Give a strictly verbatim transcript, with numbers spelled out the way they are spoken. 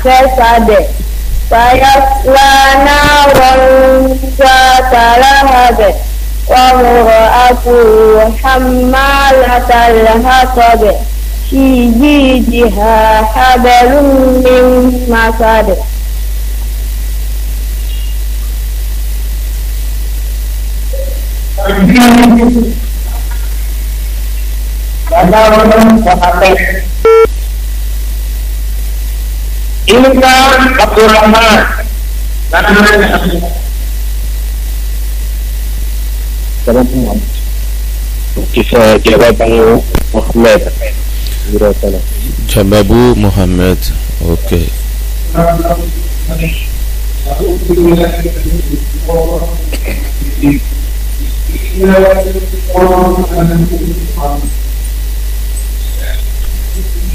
سدد سيصلى نارا ذات لهب وامرأته حمالة الحطب في جيدها حبل من مسد. Ilka Abdul Rahman. Kisah jawaban Muhammad. Jawabu Muhammad. Oke. Okay.